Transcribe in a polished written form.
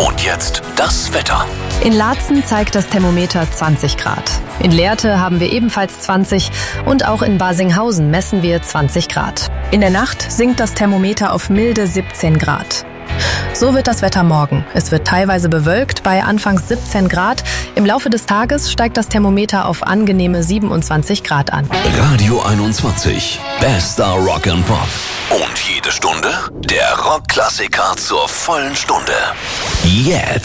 Und jetzt das Wetter. In Laatzen zeigt das Thermometer 20 Grad. In Lehrte haben wir ebenfalls 20 und auch in Barsinghausen messen wir 20 Grad. In der Nacht sinkt das Thermometer auf milde 17 Grad. So wird das Wetter morgen. Es wird teilweise bewölkt bei anfangs 17 Grad. Im Laufe des Tages steigt das Thermometer auf angenehme 27 Grad an. Radio 21. Bester Rock and Pop. Und jede Stunde der Rockklassiker zur vollen Stunde. Jetzt.